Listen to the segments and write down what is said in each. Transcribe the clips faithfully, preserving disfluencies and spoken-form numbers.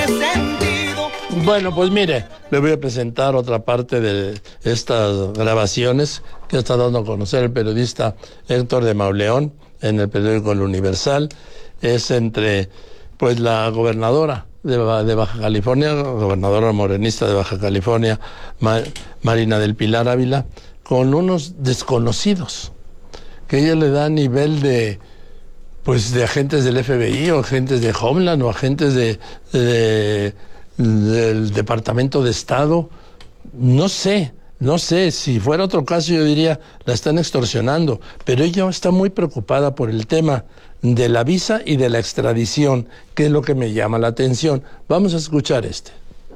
sentido. Bueno, pues mire, le voy a presentar otra parte de estas grabaciones que está dando a conocer el periodista Héctor de Mauleón en el periódico El Universal. Es entre, pues, la gobernadora de, de Baja California, gobernadora morenista de Baja California, Ma, Marina del Pilar Ávila, con unos desconocidos, que ella le da nivel de, pues, de agentes del F B I o agentes de Homeland o agentes de, de del Departamento de Estado. No sé, no sé, si fuera otro caso yo diría, la están extorsionando, pero ella está muy preocupada por el tema de la visa y de la extradición, que es lo que me llama la atención. Vamos a escuchar este.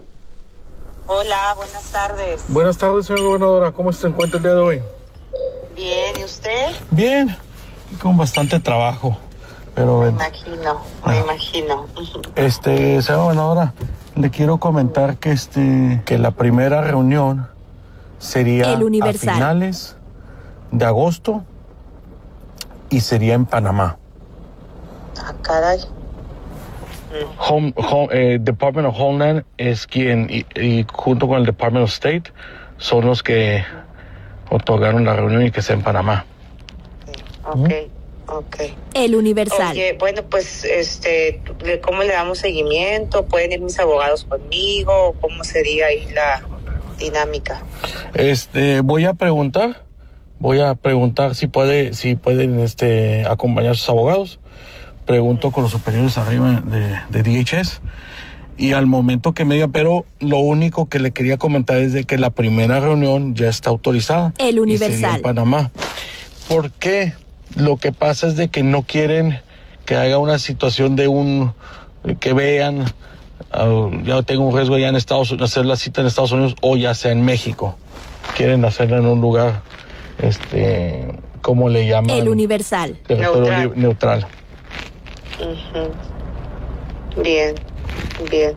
Hola, buenas tardes. Buenas tardes, señora gobernadora, ¿cómo se encuentra el día de hoy? Bien, ¿y usted? Bien, con bastante trabajo, pero... Me imagino, ah. me imagino. Este, señora gobernadora, le quiero comentar que este que la primera reunión sería a finales de agosto y sería en Panamá. Ah, caray. Home, home, eh, Department of Homeland es quien, y, y junto con el Department of State, son los que otorgaron la reunión y que sea en Panamá. Ok, ¿Mm? ok. El Universal. Oye, bueno, pues, este, ¿cómo le damos seguimiento? ¿Pueden ir mis abogados conmigo? ¿Cómo sería ahí la dinámica? Este, voy a preguntar, voy a preguntar si puede, si pueden, este, acompañar a sus abogados. Pregunto con los superiores arriba de, de D H S y al momento que me diga, pero lo único que le quería comentar es de que la primera reunión ya está autorizada. El Universal. Y sería en Panamá. ¿Por qué? Lo que pasa es de que no quieren que haga una situación de un, que vean, uh, ya tengo un riesgo ya en Estados Unidos, hacer la cita en Estados Unidos o ya sea en México. Quieren hacerla en un lugar, este, ¿cómo le llaman? El Universal. Territorio neutral. neutral. Uh-huh. Bien, bien.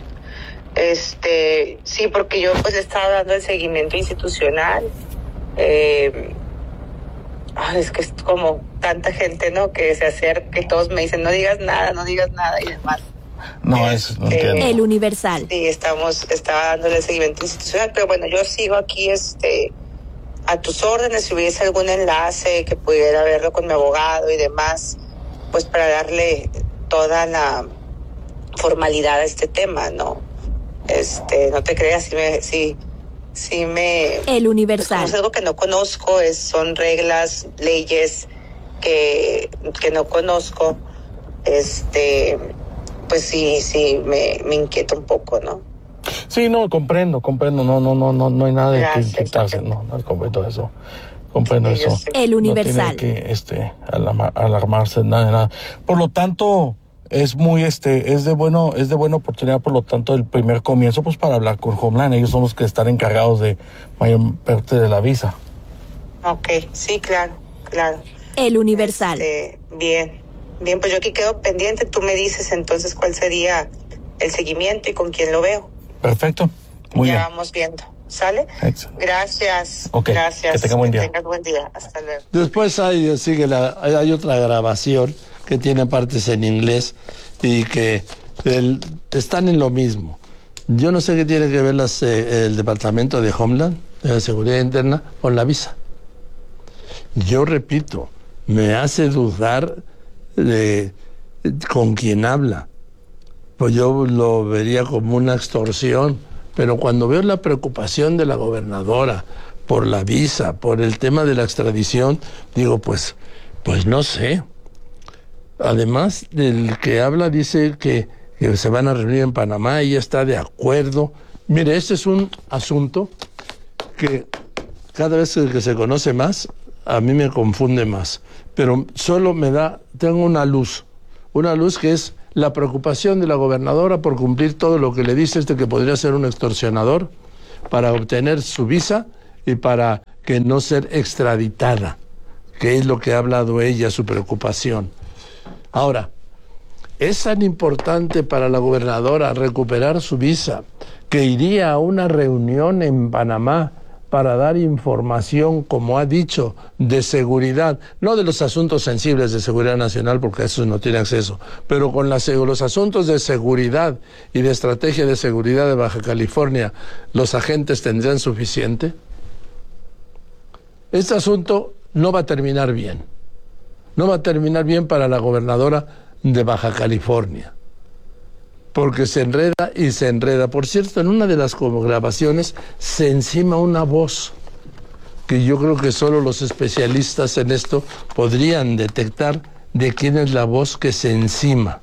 Este, sí, porque yo pues he estado dando el seguimiento institucional. Eh, es que es como tanta gente, ¿no? Que se acerca y todos me dicen, no digas nada, no digas nada y demás. No, eso no este, entiendo. El Universal. Sí, estamos, estaba dándole el seguimiento institucional, pero bueno, yo sigo aquí, este, a tus órdenes, si hubiese algún enlace que pudiera verlo con mi abogado y demás, pues para darle toda la formalidad a este tema, ¿no? Este, no te creas, si me, si, si me... El Universal. Es algo que no conozco, es, son reglas, leyes que, que no conozco, este, pues sí, sí, me, me inquieta un poco, ¿no? Sí, no, comprendo, comprendo, no, no, no, no, no hay nada de Gracias, que inquietarse, no, no comprendo eso. Comprendo sí, eso. El Universal. No tiene que este alarma, alarmarse nada de nada. Por lo tanto, es muy este es de bueno es de buena oportunidad, por lo tanto, el primer comienzo pues para hablar con Homeland. Ellos son los que están encargados de mayor parte de la visa. Ok, sí, claro, claro. El Universal. Este, bien, bien, pues yo aquí quedo pendiente. Tú me dices entonces cuál sería el seguimiento y con quién lo veo. Perfecto, muy ya bien. Ya vamos viendo. ¿Sale? Excellent. Gracias. Okay. Gracias. Que tenga buen día. Que tengas buen día. Hasta luego. Después hay, sigue la, hay otra grabación que tiene partes en inglés y que el, están en lo mismo. Yo no sé qué tiene que ver las, eh, el Departamento de Homeland, de la Seguridad Interna, con la visa. Yo repito, me hace dudar de con quién habla. Pues yo lo vería como una extorsión. Pero cuando veo la preocupación de la gobernadora por la visa, por el tema de la extradición, digo, pues, pues no sé. Además, del que habla dice que, que se van a reunir en Panamá, ella está de acuerdo. Mire, este es un asunto que cada vez que se conoce más, a mí me confunde más. Pero solo me da, tengo una luz, una luz que es la preocupación de la gobernadora por cumplir todo lo que le dice este que podría ser un extorsionador para obtener su visa y para que no ser extraditada, que es lo que ha hablado ella, su preocupación. Ahora, es tan importante para la gobernadora recuperar su visa que iría a una reunión en Panamá para dar información, como ha dicho, de seguridad, no de los asuntos sensibles de seguridad nacional, porque a eso no tiene acceso, pero con la, los asuntos de seguridad y de estrategia de seguridad de Baja California, ¿los agentes tendrían suficiente? Este asunto no va a terminar bien. No va a terminar bien para la gobernadora de Baja California, porque se enreda y se enreda. Por cierto, en una de las grabaciones se encima una voz que yo creo que solo los especialistas en esto podrían detectar de quién es la voz que se encima.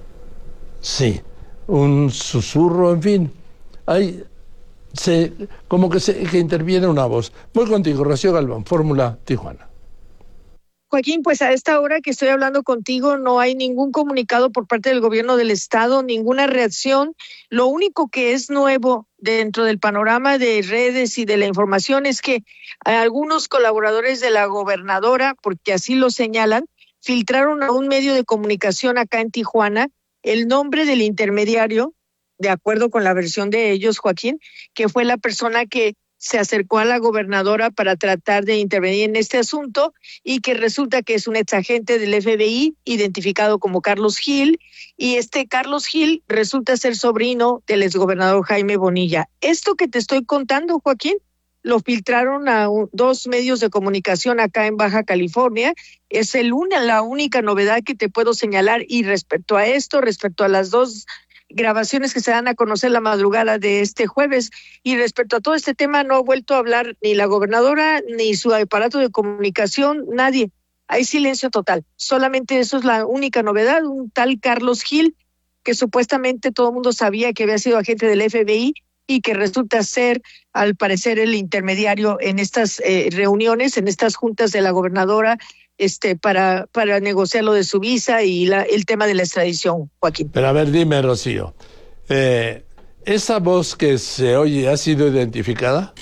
Sí, un susurro, en fin. Hay, se, como que, se, que interviene una voz. Voy contigo, Rocío Galván, Fórmula Tijuana. Joaquín, pues a esta hora que estoy hablando contigo no hay ningún comunicado por parte del gobierno del estado, ninguna reacción. Lo único que es nuevo dentro del panorama de redes y de la información es que algunos colaboradores de la gobernadora, porque así lo señalan, filtraron a un medio de comunicación acá en Tijuana el nombre del intermediario, de acuerdo con la versión de ellos, Joaquín, que fue la persona que se acercó a la gobernadora para tratar de intervenir en este asunto y que resulta que es un exagente del F B I identificado como Carlos Gil, y este Carlos Gil resulta ser sobrino del exgobernador Jaime Bonilla. Esto que te estoy contando, Joaquín, lo filtraron a un, dos medios de comunicación acá en Baja California. Es el una, la única novedad que te puedo señalar, y respecto a esto, respecto a las dos grabaciones que se dan a conocer la madrugada de este jueves, y respecto a todo este tema no ha vuelto a hablar ni la gobernadora ni su aparato de comunicación, nadie. Hay silencio total. Solamente eso es la única novedad, un tal Carlos Gil, que supuestamente todo el mundo sabía que había sido agente del F B I y que resulta ser, al parecer, el intermediario en estas eh, reuniones, en estas juntas de la gobernadora, este para para negociar lo de su visa y la, el tema de la extradición, Joaquín. Pero a ver, dime, Rocío, eh, ¿esa voz que se oye ha sido identificada?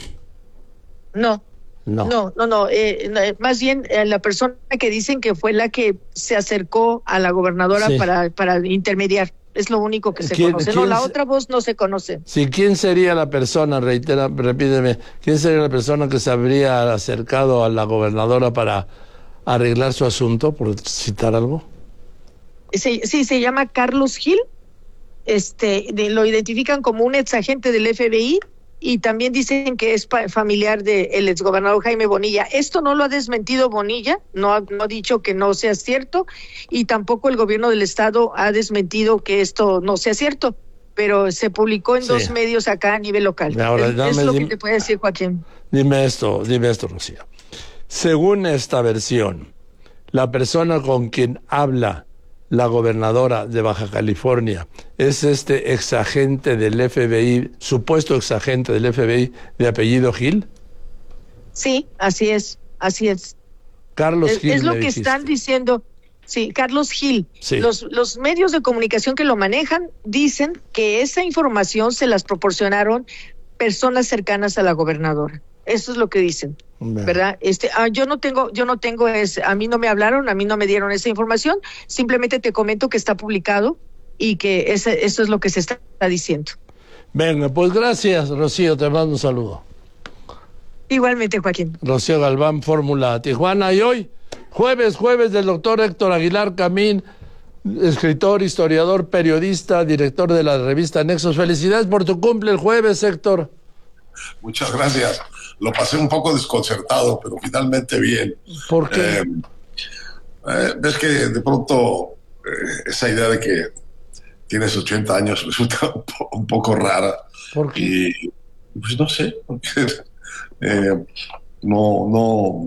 No. No, no, no, no eh, más bien eh, la persona que dicen que fue la que se acercó a la gobernadora sí. para, para intermediar. Es lo único que se conoce. No, la otra voz no se conoce. Sí, ¿quién sería la persona, reitera, repíteme, quién sería la persona que se habría acercado a la gobernadora para arreglar su asunto, por citar algo? Sí, sí, se llama Carlos Gil, este, de, lo identifican como un exagente del F B I, y también dicen que es pa- familiar del exgobernador Jaime Bonilla. Esto no lo ha desmentido Bonilla, no ha, no ha dicho que no sea cierto, y tampoco el gobierno del estado ha desmentido que esto no sea cierto, pero se publicó en sí. dos medios acá a nivel local. Ahora, es, dame, es lo dime, que te puede decir, Joaquín. Dime esto, dime esto, Rocío. Según esta versión, la persona con quien habla la gobernadora de Baja California es este exagente del F B I, supuesto exagente del F B I de apellido Gil. Sí, así es, así es. Carlos es, Gil. Es lo que dijiste. están diciendo. Sí, Carlos Gil. Sí. Los, los medios de comunicación que lo manejan dicen que esa información se las proporcionaron personas cercanas a la gobernadora. Eso es lo que dicen. Bien. ¿Verdad? Este, ah, yo no tengo, yo no tengo ese, a mí no me hablaron, a mí no me dieron esa información, simplemente te comento que está publicado y que ese, eso es lo que se está diciendo. Venga, pues gracias, Rocío, te mando un saludo. Igualmente, Joaquín. Rocío Galván, Fórmula Tijuana, y hoy, jueves, jueves del doctor Héctor Aguilar Camín, escritor, historiador, periodista, director de la revista Nexos. Felicidades por tu cumple el jueves, Héctor. Muchas gracias. Lo pasé un poco desconcertado, pero finalmente bien. ¿Por qué? Eh, eh, ves que de pronto eh, esa idea de que tienes ochenta años resulta un, po- un poco rara. ¿Por qué? Y pues no sé, porque eh, no, no,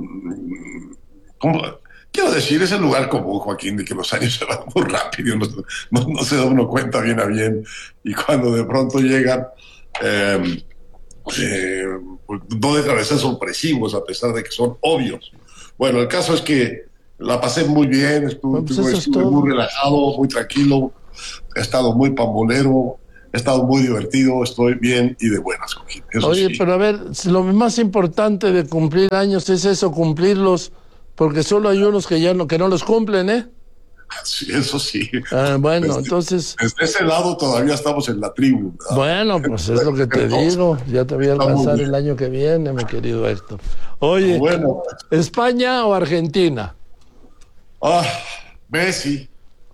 ¿cómo? Quiero decir, es el lugar común, Joaquín, de que los años se van muy rápido, no, no, no se da uno cuenta bien a bien, y cuando de pronto llegan, eh, eh, pues no dejan de ser sorpresivos a pesar de que son obvios. Bueno, el caso es que la pasé muy bien, estuve, Pues estuve, estuve muy relajado, muy tranquilo, he estado muy pambolero, he estado muy divertido, estoy bien y de buenas, Joaquín. Eso Oye, sí. pero a ver, lo más importante de cumplir años es eso, cumplirlos, porque solo hay unos que ya no, que no los cumplen, ¿eh? Sí, eso sí. Ah, bueno, Desde- entonces, Desde ese lado todavía estamos en la tribu, ¿verdad? bueno, pues es lo que te digo. Ya te voy a Está muy alcanzar bien. el año que viene, mi querido Héctor. Oye, Bueno, ¿España o Argentina? ah, Messi.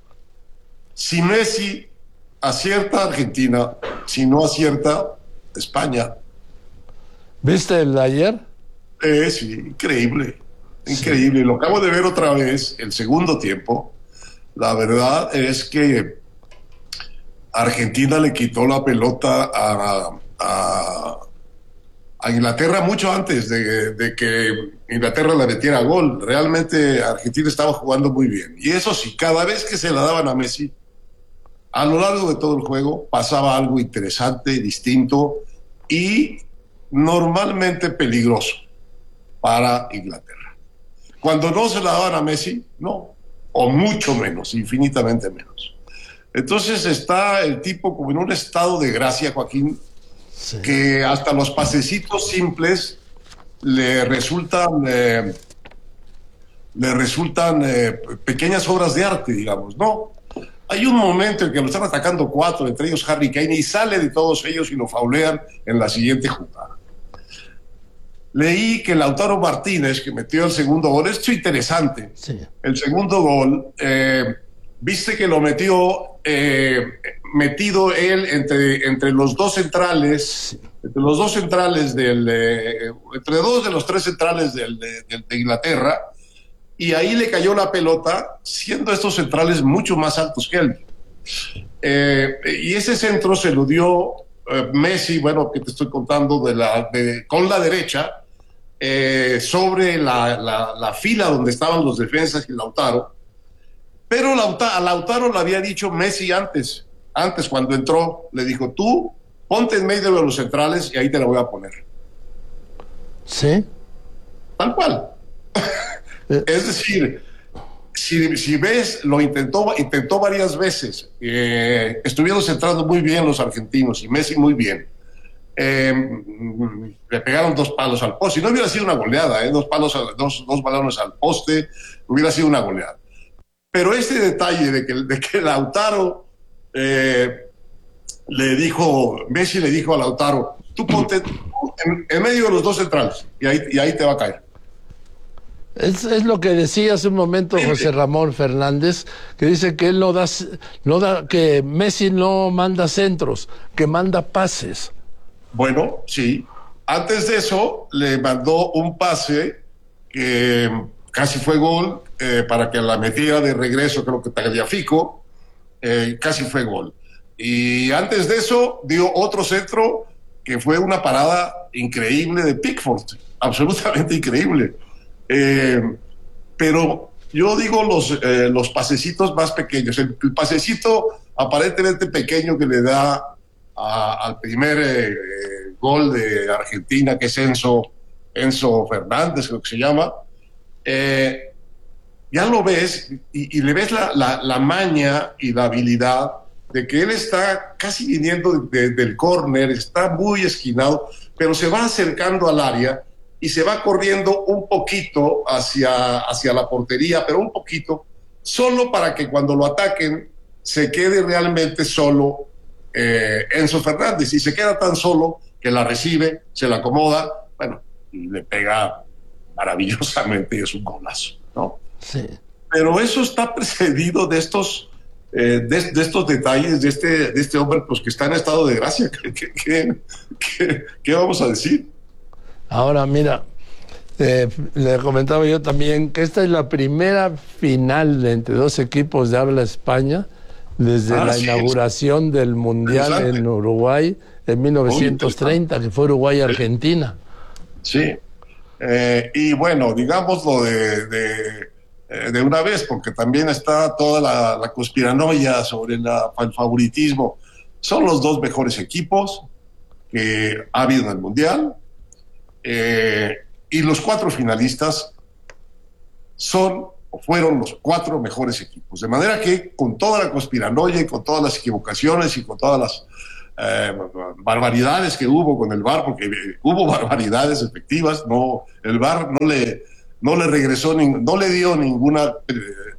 Si Messi acierta Argentina, si no acierta España. ¿Viste el de ayer? Eh, sí, increíble, increíble. Lo acabo de ver otra vez, el segundo tiempo. La verdad es que Argentina le quitó la pelota a, a, a Inglaterra mucho antes de, de que Inglaterra le metiera gol. Realmente Argentina estaba jugando muy bien. Y eso sí, cada vez que se la daban a Messi, a lo largo de todo el juego pasaba algo interesante, distinto y normalmente peligroso para Inglaterra. Cuando no se la daban a Messi, no, o mucho menos, infinitamente menos. Entonces está el tipo como en un estado de gracia, Joaquín, Sí. que hasta los pasecitos simples le resultan, eh, le resultan eh, pequeñas obras de arte, digamos, ¿no? Hay un momento en que lo están atacando cuatro, entre ellos Harry Kane, y sale de todos ellos y lo faulean en la siguiente jugada. Leí que Lautaro Martínez, que metió el segundo gol, esto es interesante. Sí. El segundo gol, eh, viste que lo metió eh, metido él entre, entre los dos centrales, entre los dos centrales del, eh, entre dos de los tres centrales del, de, de, de Inglaterra, y ahí le cayó la pelota, siendo estos centrales mucho más altos que él. Eh, y ese centro se lo dio eh, Messi, bueno, que te estoy contando, de la, de, con la derecha, eh, sobre la, la, la fila donde estaban los defensas y Lautaro. Pero Lautaro, a Lautaro le había dicho Messi antes, antes cuando entró, le dijo, tú ponte en medio de los centrales y ahí te la voy a poner. ¿Sí? Tal cual. Es decir, si, si ves, lo intentó, intentó varias veces. Eh, estuvieron centrando muy bien los argentinos y Messi muy bien. Eh, le pegaron dos palos al poste. Y no hubiera sido una goleada, ¿eh? dos, palos a, dos, dos balones al poste, hubiera sido una goleada. Pero este detalle de que, de que Lautaro eh, le dijo, Messi le dijo a Lautaro, tú ponte en, en medio de los dos centrales y ahí, y ahí te va a caer. Es, es lo que decía hace un momento José Ramón Fernández, que dice que él no da, no da, que Messi no manda centros, que manda pases. Bueno, sí. Antes de eso, le mandó un pase que casi fue gol, eh, para que la metiera de regreso, creo que Tagliafico, eh, casi fue gol. Y antes de eso, dio otro centro que fue una parada increíble de Pickford, absolutamente increíble. Eh, pero yo digo los, eh, los pasecitos más pequeños. El, el pasecito aparentemente pequeño que le da a, al primer eh, gol de Argentina, que es Enzo, Enzo Fernández, creo que se llama, eh, ya lo ves y, y le ves la, la, la maña y la habilidad de que él está casi viniendo de, de, del córner, está muy esquinado, pero se va acercando al área y se va corriendo un poquito hacia, hacia la portería, pero un poquito, solo para que cuando lo ataquen se quede realmente solo eh, Enzo Fernández, y se queda tan solo que la recibe, se la acomoda, bueno, y le pega maravillosamente y es un golazo, ¿no? Sí. Pero eso está precedido de estos, eh, de, de estos detalles de este, de este hombre, pues, que está en estado de gracia. ¿Qué, qué, qué, qué, qué vamos a decir? Ahora, mira, eh, le comentaba yo también que esta es la primera final de entre dos equipos de habla España desde Ah, la sí, inauguración es. del Mundial en Uruguay en mil novecientos treinta, que fue Uruguay-Argentina. Sí. Eh, y bueno, digámoslo de, de, de una vez, porque también está toda la, la conspiranoia sobre la, el favoritismo. Son los dos mejores equipos que ha habido en el Mundial. Eh, y los cuatro finalistas son o fueron los cuatro mejores equipos, de manera que con toda la conspiranoia y con todas las equivocaciones y con todas las eh, barbaridades que hubo con el V A R, porque hubo barbaridades efectivas, no, el V A R no le, no le regresó, ni, no le dio ninguna eh,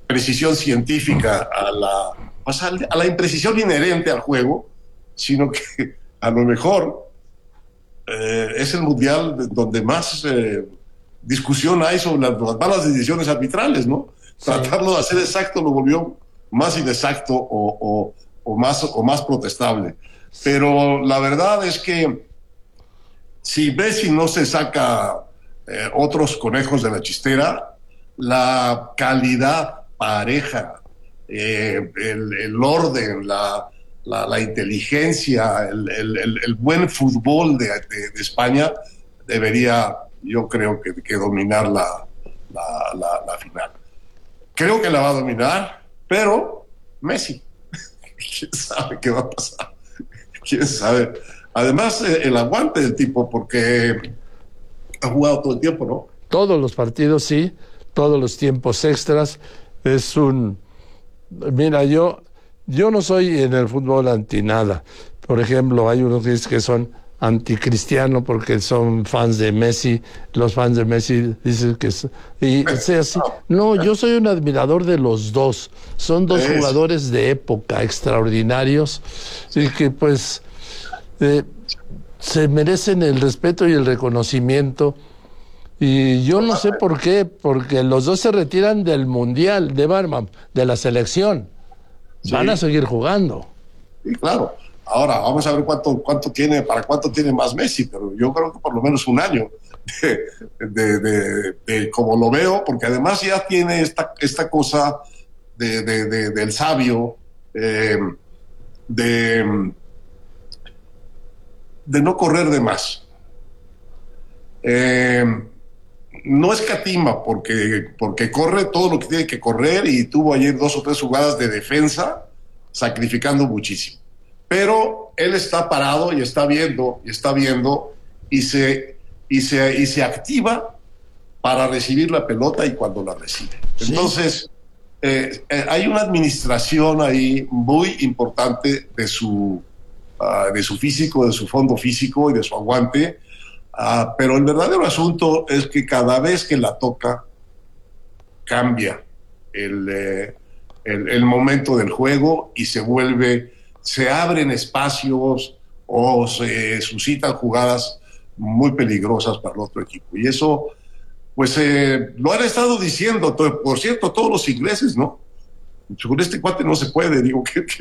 precisión científica, a la, pues a la imprecisión inherente al juego, sino que a lo mejor eh, es el mundial donde más eh, discusión hay sobre las, las malas decisiones arbitrales, ¿no? Sí. Tratarlo de hacer exacto lo volvió más inexacto o, o, o, más, o más protestable. Pero la verdad es que si Messi no se saca eh, otros conejos de la chistera, la calidad pareja, eh, el, el orden, la, la, la inteligencia, el, el, el buen fútbol de, de, de España debería, yo creo que, que dominar la, la, la, la final. Creo que la va a dominar, pero Messi, quién sabe qué va a pasar, quién sabe. Además, el aguante del tipo, porque ha jugado todo el tiempo, ¿no? Todos los partidos, sí, todos los tiempos extras. Es un... Mira, yo, yo no soy en el fútbol anti nada. Por ejemplo, hay unos que dicen que son anticristiano porque son fans de Messi. Los fans de Messi dicen que... Y sea así. No, yo soy un admirador de los dos. Son dos es. jugadores de época extraordinarios y que pues... Eh, se merecen el respeto y el reconocimiento, y yo no sé por qué, porque los dos se retiran del mundial de Barman, de la selección. Sí. Van a seguir jugando. Sí, claro. Ahora vamos a ver cuánto cuánto tiene, para cuánto tiene más Messi, pero yo creo que por lo menos un año de, de, de, de como lo veo, porque además ya tiene esta esta cosa de, de, de del sabio, eh, de de no correr de más. Eh, no escatima porque, porque corre todo lo que tiene que correr, y tuvo ayer dos o tres jugadas de defensa sacrificando muchísimo. Pero él está parado y está viendo, y está viendo, y se, y se, y se activa para recibir la pelota y cuando la recibe. ¿Sí? Entonces, eh, eh, hay una administración ahí muy importante de su Uh, de su físico, de su fondo físico y de su aguante, uh, pero el verdadero asunto es que cada vez que la toca cambia el, eh, el, el momento del juego y se vuelve, se abren espacios o se suscitan jugadas muy peligrosas para el otro equipo, y eso pues eh, lo han estado diciendo, todo, por cierto, todos los ingleses, ¿no? Con este cuate no se puede, digo que, que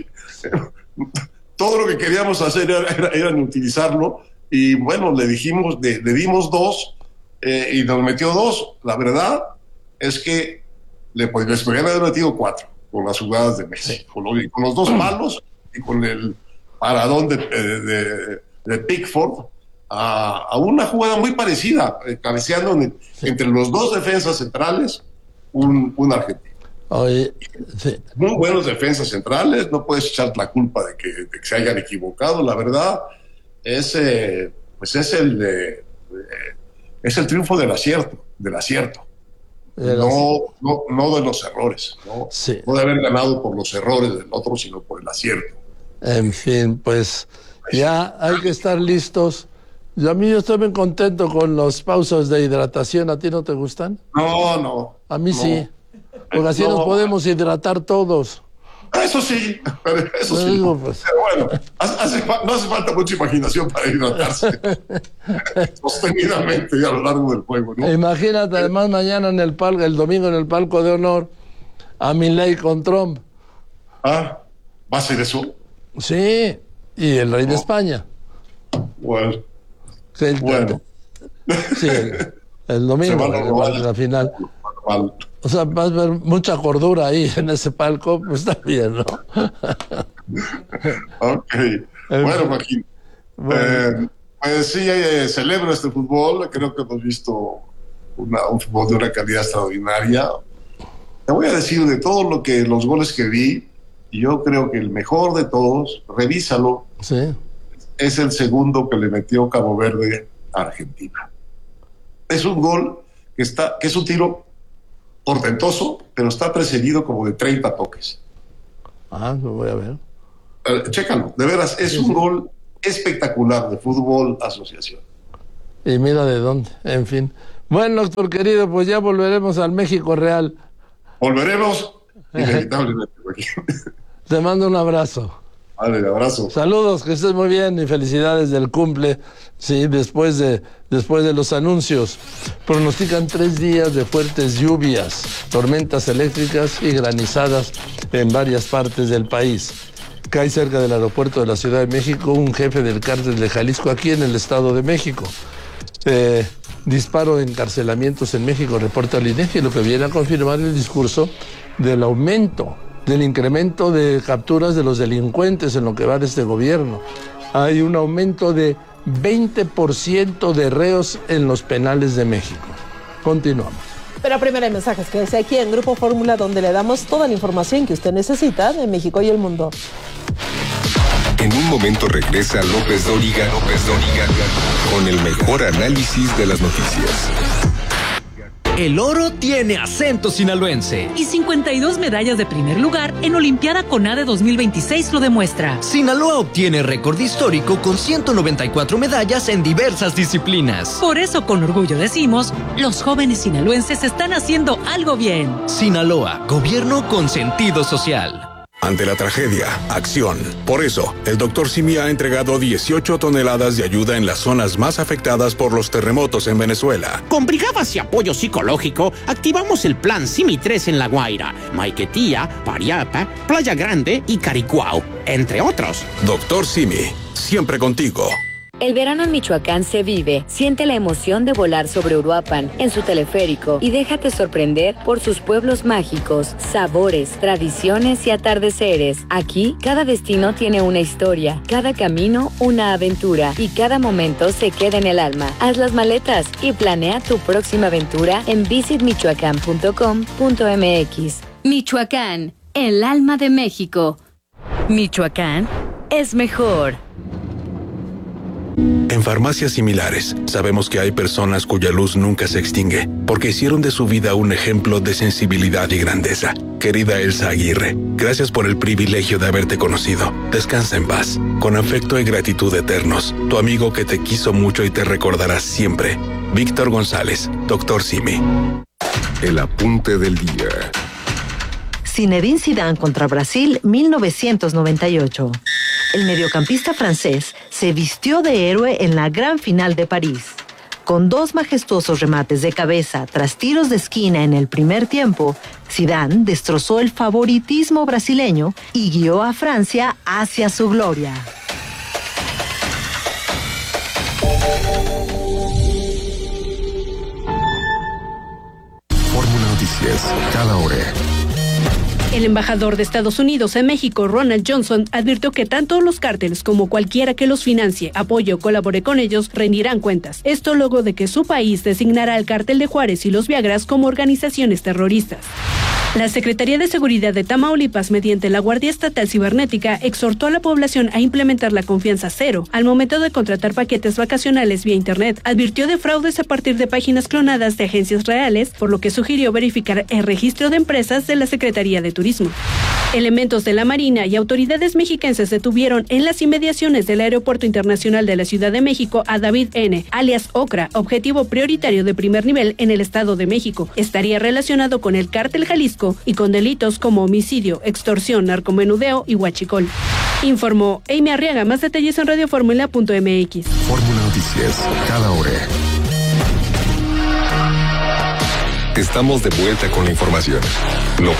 todo lo que queríamos hacer era, era, era utilizarlo, y bueno, le dijimos, le, le dimos dos eh, y nos metió dos. La verdad es que le, pues, les podrían haber metido cuatro con las jugadas de Messi, sí. con, lo, con los dos palos y con el paradón de, de, de, de Pickford a, a una jugada muy parecida, eh, cabeceando en, sí. entre los dos defensas centrales, un, un argentino. Oye, sí. Muy buenos defensas centrales, no puedes echar la culpa de que, de que se hayan equivocado. La verdad es, eh, pues es el eh, es el triunfo del acierto, del acierto, de no, no, no de los errores, no, sí. no de haber ganado por los errores del otro, sino por el acierto. En fin, pues ya hay que estar listos. Yo, a mí yo estoy muy contento con los pausas de hidratación. ¿A ti no te gustan? No, no. A mí no. sí. Porque así no. nos podemos hidratar todos. Eso sí, eso sí. Digo, pues. Pero bueno, hace, no hace falta mucha imaginación para hidratarse sostenidamente a lo largo del juego, ¿no? Imagínate, además, mañana en el palco, el domingo en el palco de honor, a Milei con Trump. Ah, ¿va a ser eso? Sí, y el rey no. de España. Bueno. El, bueno. Sí, el, el domingo, el, la final. Mal. O sea, vas a ver mucha cordura ahí en ese palco, pues está bien, ¿no? Ok. Bueno, Joaquín. Bueno. Eh, pues sí, eh, celebro este fútbol. Creo que hemos visto una, un fútbol de una calidad extraordinaria. Te voy a decir de todo lo que los goles que vi, yo creo que el mejor de todos, revísalo, sí. es el segundo que le metió Cabo Verde a Argentina. Es un gol que está, que es un tiro portentoso, pero está precedido como de treinta toques. Ah, lo voy a ver. Uh, chécalo, de veras, es sí, un sí. gol espectacular de fútbol asociación. Y mira de dónde, en fin. Bueno, doctor querido, pues ya volveremos al México real. Volveremos Inevitablemente, Joaquín. Te mando un abrazo. Vale, abrazo. Saludos, que estés muy bien y felicidades del cumple. Sí, después de, después de los anuncios. Pronostican tres días de fuertes lluvias, tormentas eléctricas y granizadas en varias partes del país. Cae cerca del aeropuerto de la Ciudad de México un jefe del cártel de Jalisco aquí en el Estado de México. Eh, disparo de encarcelamientos en México, reporta el INEGI, lo que viene a confirmar el discurso del aumento, del incremento de capturas de los delincuentes en lo que va de este gobierno. Hay un aumento de veinte por ciento de reos en los penales de México. Continuamos. Pero primero hay mensajes que dice aquí en Grupo Fórmula, donde le damos toda la información que usted necesita de México y el mundo. En un momento regresa López Dóriga, López Dóriga, con el mejor análisis de las noticias. El oro tiene acento sinaloense. Y cincuenta y dos medallas de primer lugar en Olimpiada CONADE dos mil veintiséis lo demuestra. Sinaloa obtiene récord histórico con ciento noventa y cuatro medallas en diversas disciplinas. Por eso, con orgullo decimos, los jóvenes sinaloenses están haciendo algo bien. Sinaloa, gobierno con sentido social. Ante la tragedia, acción. Por eso, el doctor Simi ha entregado dieciocho toneladas de ayuda en las zonas más afectadas por los terremotos en Venezuela. Con brigadas y apoyo psicológico, activamos el plan Simi tres en La Guaira, Maiquetía, Pariapa, Playa Grande y Caricuao, entre otros. Doctor Simi, siempre contigo. El verano en Michoacán se vive. Siente la emoción de volar sobre Uruapan en su teleférico y déjate sorprender por sus pueblos mágicos, sabores, tradiciones y atardeceres. Aquí, cada destino tiene una historia, cada camino una aventura y cada momento se queda en el alma. Haz las maletas y planea tu próxima aventura en visit michoacán punto com punto m x. Michoacán, el alma de México. Michoacán es mejor. En farmacias similares, sabemos que hay personas cuya luz nunca se extingue, porque hicieron de su vida un ejemplo de sensibilidad y grandeza. Querida Elsa Aguirre, gracias por el privilegio de haberte conocido. Descansa en paz. Con afecto y gratitud eternos, tu amigo que te quiso mucho y te recordará siempre. Víctor González, doctor Simi. El apunte del día. Zinedine Zidane contra Brasil, mil novecientos noventa y ocho. El mediocampista francés se vistió de héroe en la gran final de París. Con dos majestuosos remates de cabeza tras tiros de esquina en el primer tiempo, Zidane destrozó el favoritismo brasileño y guió a Francia hacia su gloria. Fórmula Noticias, cada hora. El embajador de Estados Unidos en México, Ronald Johnson, advirtió que tanto los cárteles como cualquiera que los financie, apoye o colabore con ellos rendirán cuentas. Esto luego de que su país designara al cártel de Juárez y los Viagras como organizaciones terroristas. La Secretaría de Seguridad de Tamaulipas, mediante la Guardia Estatal Cibernética, exhortó a la población a implementar la confianza cero al momento de contratar paquetes vacacionales vía Internet. Advirtió de fraudes a partir de páginas clonadas de agencias reales, por lo que sugirió verificar el registro de empresas de la Secretaría de Turismo. Elementos de la Marina y autoridades mexiquenses detuvieron en las inmediaciones del Aeropuerto Internacional de la Ciudad de México a David N., alias Ocra, objetivo prioritario de primer nivel en el Estado de México. Estaría relacionado con el Cártel Jalisco y con delitos como homicidio, extorsión, narcomenudeo y huachicol. Informó Amy Arriaga. Más detalles en radio fórmula punto m x. Fórmula Noticias, cada hora. Estamos de vuelta con la información. Lo